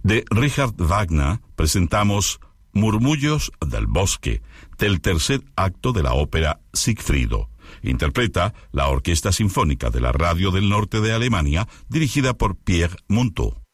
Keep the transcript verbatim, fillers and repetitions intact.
De Richard Wagner presentamos Murmullos del Bosque, del tercer acto de la ópera Sigfrido. Interpreta la Orquesta Sinfónica de la Radio del Norte de Alemania, dirigida por Pierre Monteux.